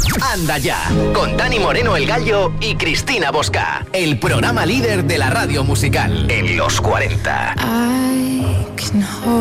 Anda Ya, con Dani Moreno el Gallo y Cristina Bosca. El programa líder de la radio musical en los 40. I can hold